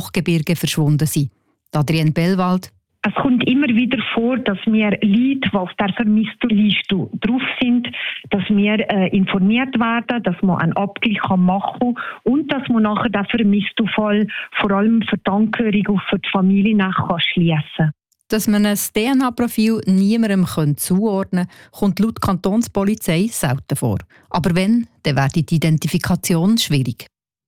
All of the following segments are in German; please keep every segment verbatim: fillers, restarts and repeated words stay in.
Hochgebirge verschwunden sind. Adrienne Bellwald. Es kommt immer wieder vor, dass wir Leute, die auf der Vermisstenliste drauf sind, dass wir äh, informiert werden, dass man einen Abgleich machen kann und dass man nachher den vermissten Fall vor allem für die Angehörigen und für die Familie nachher schliessen kann. Dass man ein D N A-Profil niemandem zuordnen kann, kommt laut Kantonspolizei selten vor. Aber wenn, dann wird die Identifikation schwierig.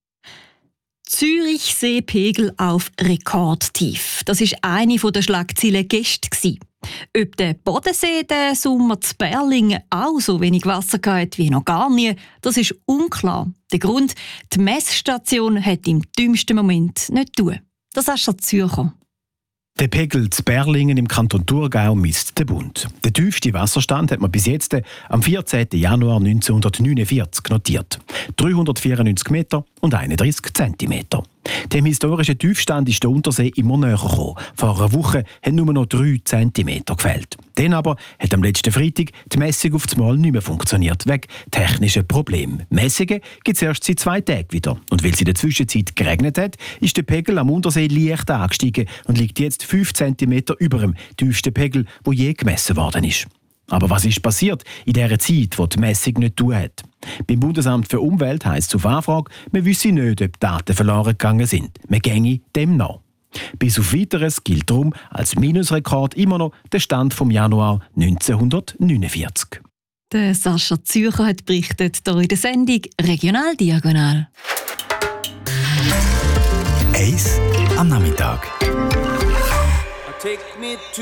Zürichseepegel auf Rekordtief. Das war eine der Schlagzeilen gestern. Ob der Bodensee den Sommer zu Berlingen auch so wenig Wasser hatte wie noch gar nie, das ist unklar. Der Grund, die Messstation hat im dümmsten Moment nicht tun. Das ist schon Zürcher. Der Pegel zu Berlingen im Kanton Thurgau misst der Bund. Der tiefste Wasserstand hat man bis jetzt am vierzehnten Januar neunzehnhundertneunundvierzig notiert. dreihundertvierundneunzig Meter und einunddreißig Zentimeter. Dem historischen Tiefstand ist der Untersee immer näher gekommen. Vor einer Woche haben nur noch drei Zentimeter gefehlt. Dann aber hat am letzten Freitag die Messung auf das Mal nicht mehr funktioniert, wegen technischen Problemen. Messungen gibt es erst seit zwei Tagen wieder. Und weil es in der Zwischenzeit geregnet hat, ist der Pegel am Untersee leicht angestiegen und liegt jetzt fünf Zentimeter über dem tiefsten Pegel, wo je gemessen worden ist. Aber was ist passiert in dieser Zeit, wo die Messung nicht tun hat? Beim Bundesamt für Umwelt heisst es auf Anfrage, man wisse nicht, ob Daten verloren gegangen sind. Man ginge dem nach. Bis auf Weiteres gilt darum als Minusrekord immer noch der Stand vom Januar neunzehnhundertneunundvierzig. Der Sascha Zürcher hat berichtet hier in der Sendung «Regional Diagonal». Eis am Nachmittag.